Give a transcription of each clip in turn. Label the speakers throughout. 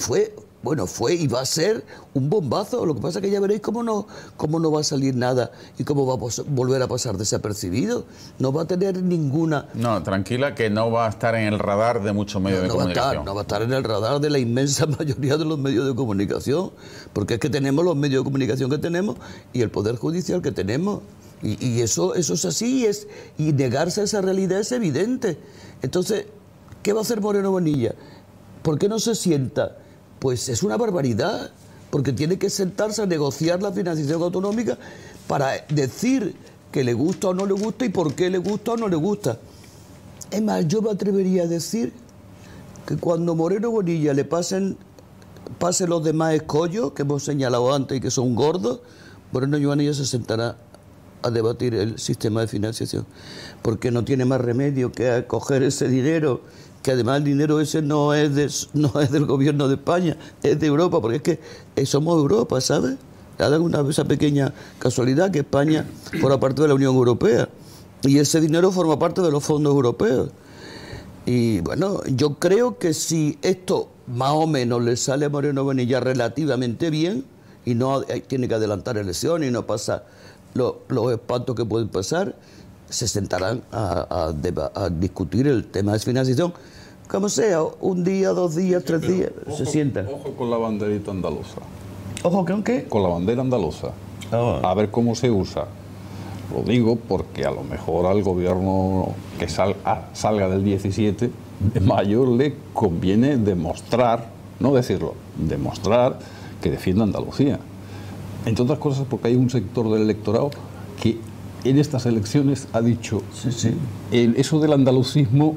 Speaker 1: fue y va a ser un bombazo. Lo que pasa es que ya veréis cómo no va a salir nada y cómo va a volver a pasar desapercibido. No va a tener ninguna...
Speaker 2: No, tranquila, que no va a estar en el radar de muchos medios de comunicación.
Speaker 1: No va a estar en el radar de la inmensa mayoría de los medios de comunicación, porque es que tenemos los medios de comunicación que tenemos y el Poder Judicial que tenemos. Y eso es así, y negarse a esa realidad es evidente. Entonces, ¿qué va a hacer Moreno Bonilla? ¿Por qué no se sienta? Pues es una barbaridad, porque tiene que sentarse a negociar la financiación autonómica para decir que le gusta o no le gusta y por qué le gusta o no le gusta. Es más, yo me atrevería a decir que cuando Moreno Bonilla le pase los demás escollos que hemos señalado antes y que son gordos, Moreno Bonilla se sentará a debatir el sistema de financiación, porque no tiene más remedio que coger ese dinero, que además el dinero ese no es del gobierno de España, es de Europa, porque es que somos Europa, ¿sabes? Da esa pequeña casualidad que España forma parte de la Unión Europea y ese dinero forma parte de los fondos europeos. Y bueno, yo creo que si esto más o menos le sale a Moreno Bonilla relativamente bien y no tiene que adelantar elecciones y no pasa los espantos que pueden pasar, se sentarán a discutir el tema de financiación, como sea, un día, 2 días, 3 días, se sientan.
Speaker 3: Ojo con la banderita andaluza.
Speaker 1: ¿Ojo con qué?
Speaker 3: Con la bandera andaluza.
Speaker 1: Oh.
Speaker 3: A ver cómo se usa. Lo digo porque a lo mejor al gobierno que salga del 17 de mayo le conviene demostrar, no decirlo, demostrar que defiende Andalucía. Entre otras cosas porque hay un sector del electorado que en estas elecciones ha dicho eso del andalucismo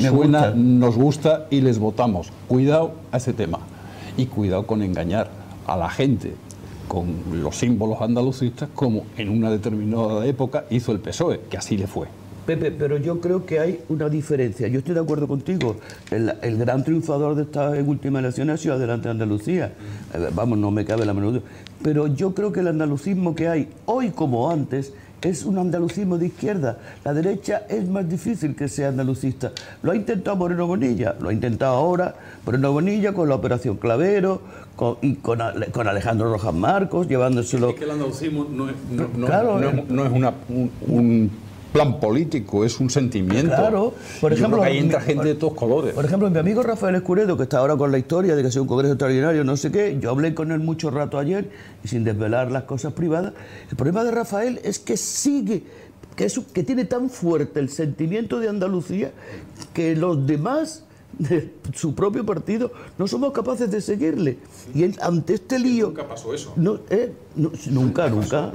Speaker 3: nos gusta y les votamos. Cuidado a ese tema y cuidado con engañar a la gente con los símbolos andalucistas como en una determinada época hizo el PSOE, que así le fue.
Speaker 1: Pepe, pero yo creo que hay una diferencia. Yo estoy de acuerdo contigo. El gran triunfador de estas últimas elecciones ha sido Adelante Andalucía. Vamos, no me cabe la menor duda. Pero yo creo que el andalucismo que hay hoy como antes es un andalucismo de izquierda. La derecha es más difícil que sea andalucista. Lo ha intentado Moreno Bonilla, lo ha intentado ahora Moreno Bonilla con la Operación Clavero con Alejandro Rojas Marcos, llevándoselo...
Speaker 3: Es que el andalucismo no es un plan político, es un sentimiento.
Speaker 1: Claro, por ejemplo,
Speaker 3: ahí entra gente de todos colores.
Speaker 1: Por ejemplo, mi amigo Rafael Escuredo, que está ahora con la historia de que ha sido un congreso extraordinario, no sé qué, yo hablé con él mucho rato ayer y sin desvelar las cosas privadas. El problema de Rafael es que que tiene tan fuerte el sentimiento de Andalucía que los demás de su propio partido no somos capaces de seguirle. Y él, ante este lío...
Speaker 3: Nunca pasó eso.
Speaker 1: Nunca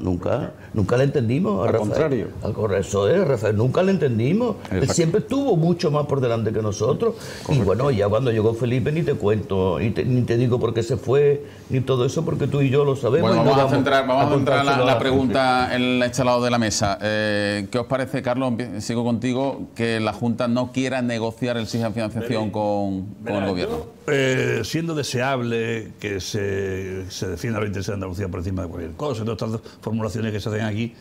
Speaker 1: le entendimos a
Speaker 3: Al
Speaker 1: Rafael.
Speaker 3: contrario.
Speaker 1: Eso es, Rafael, nunca le entendimos. Él siempre estuvo mucho más por delante que nosotros. Correcto. Y bueno, ya cuando llegó Felipe ni te cuento, ni te digo por qué se fue, ni todo eso, porque tú y yo lo sabemos.
Speaker 2: Bueno, vamos a centrar la pregunta en este lado de la mesa. ¿Qué os parece, Carlos? Sigo contigo, que la Junta no quiera negociar el sistema de financiación con el gobierno.
Speaker 4: Siendo deseable que se defienda los intereses de Andalucía por encima de cualquier cosa, todas estas formulaciones que se hacen aquí,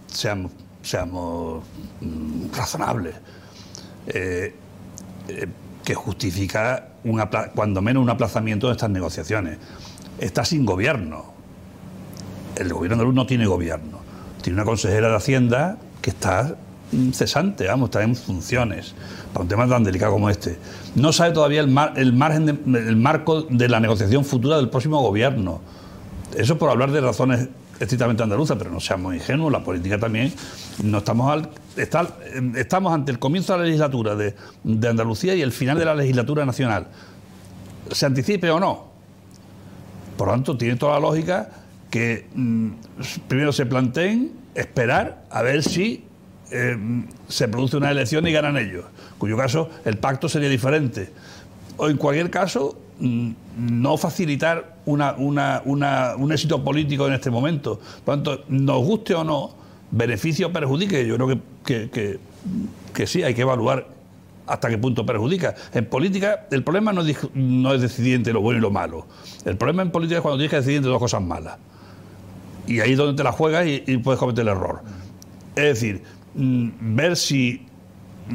Speaker 4: seamos razonables, que justifica cuando menos un aplazamiento de estas negociaciones. Está sin gobierno. El gobierno andaluz no tiene gobierno. Tiene una consejera de Hacienda que está cesante, está en funciones, para un tema tan delicado como este. No sabe todavía el marco de la negociación futura del próximo gobierno. Eso por hablar de razones estrictamente andaluzas, pero no seamos ingenuos, la política también. No estamos ante el comienzo de la legislatura de Andalucía y el final de la legislatura nacional. ¿Se anticipe o no? Por lo tanto, tiene toda la lógica que primero se planteen esperar a ver si se produce una elección y ganan ellos, en cuyo caso el pacto sería diferente. O en cualquier caso, no facilitar un éxito político en este momento. Por lo tanto, nos guste o no, beneficio o perjudique, yo creo que sí, hay que evaluar hasta qué punto perjudica. En política, el problema no es decidir entre lo bueno y lo malo. El problema en política es cuando tienes que decidir entre dos cosas malas. Y ahí es donde te la juegas y puedes cometer el error. Es decir, ver si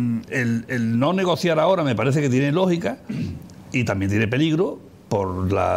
Speaker 4: el no negociar ahora me parece que tiene lógica y también tiene peligro por la